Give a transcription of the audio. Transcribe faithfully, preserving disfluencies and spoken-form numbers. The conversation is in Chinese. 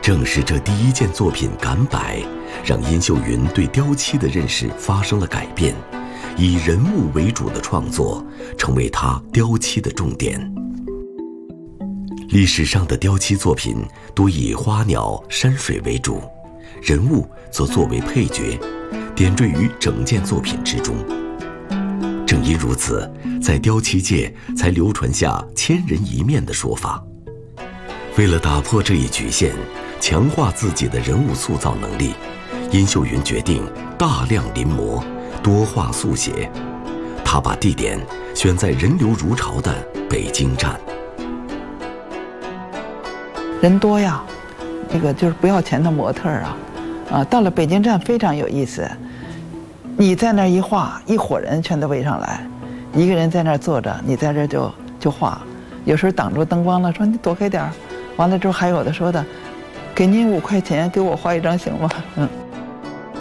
正是这第一件作品《赶摆》，让殷秀云对雕漆的认识发生了改变，以人物为主的创作成为他雕漆的重点。历史上的雕漆作品多以花鸟、山水为主，人物则作为配角，点缀于整件作品之中。正因如此，在雕漆界才流传下千人一面的说法。为了打破这一局限，强化自己的人物塑造能力，殷秀云决定大量临摹，多画速写。他把地点选在人流如潮的北京站。 人多呀，这个就是不要钱的模特啊，啊，到了北京站非常有意思。你在那儿一画，一伙人全都围上来，一个人在那儿坐着，你在这儿就就画。有时候挡住灯光了，说你躲开点儿。完了之后还有的说的，给您五块钱，给我画一张行吗？嗯。